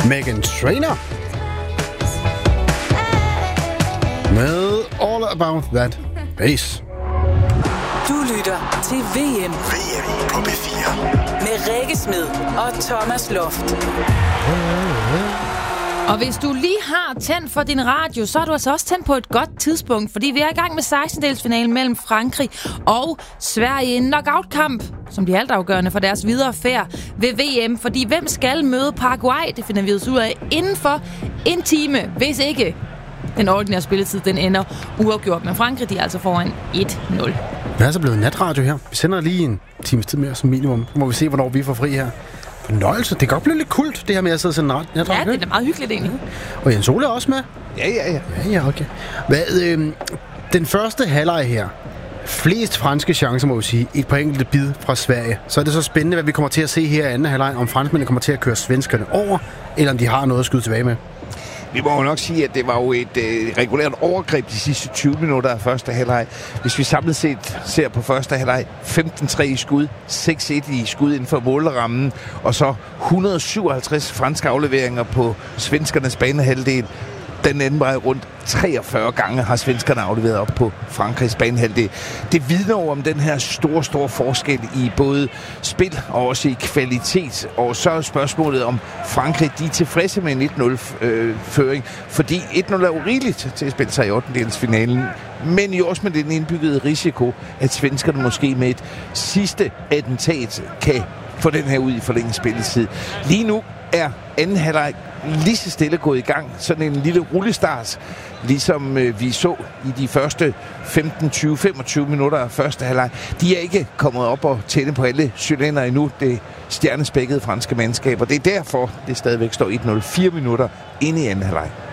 Meghan Trainor med All About That Bass. Du lytter til VM på P4 med Rikke Smed og Thomas Loft. Og hvis du lige har tændt for din radio, så er du altså også tændt på et godt tidspunkt, fordi vi er i gang med 16-delsfinalen mellem Frankrig og Sverige. En knockout-kamp, som bliver altafgørende for deres videre færd ved VM. Fordi hvem skal møde Paraguay? Det finder vi ud af inden for en time, hvis ikke den ordinære spilletid den ender uafgjort. Men Frankrig, de er altså foran 1-0. Det er altså blevet natradio her. Vi sender lige en times tid mere som minimum. Så må vi se, hvornår vi får fri her. Fornøjelse. Det kan godt blive lidt kult, det her med at sidde og sende natradio. Ja, det er meget hyggeligt egentlig. Og Jens Ole er også med. Ja, okay. Den første halvleg her. Flest franske chancer, må vi sige. Et par enkelte bid fra Sverige. Så er det så spændende, hvad vi kommer til at se her i anden halvleg. Om franskmændene kommer til at køre svenskerne over, eller om de har noget at skyde tilbage med. Vi må jo nok sige, at det var jo et regulært overgreb de sidste 20 minutter af første halvleg. Hvis vi samlet set ser på første halvleg, 15-3 i skud, 6-1 i skud inden for målrammen, og så 157 franske afleveringer på svenskernes banehalvdel. Den anden vej rundt 43 gange har svenskerne afleveret op på Frankrigs banehalvdel. Det vidner jo om den her store forskel i både spil og også i kvalitet. Og så er spørgsmålet om Frankrig, de er tilfredse med en 1-0-føring. Fordi 1-0 er jo rigeligt til at spille sig i 8-delsfinalen. Men jo også med den indbyggede risiko, at svenskerne måske med et sidste attentat kan få den her ud i forlænget spilletid. Lige nu er anden halvleg lige så stille gået i gang. Sådan en lille rullestart, ligesom vi så i de første 15, 20, 25 minutter af første halvleg. De er ikke kommet op og tænde på alle cylinder endnu, det stjernespækkede franske mandskab. Og det er derfor, det stadigvæk står 1-0 4 minutter inde i anden halvleg.